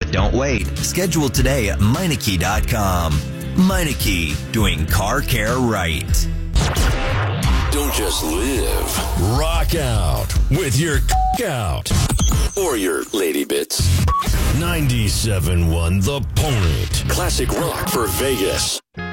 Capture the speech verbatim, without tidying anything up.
Don't wait. Schedule today at Meineke dot com. Meineke, doing car care right. Don't just live. Rock out with your out. Or your lady bits. ninety-seven point one The Point. Classic rock for Vegas.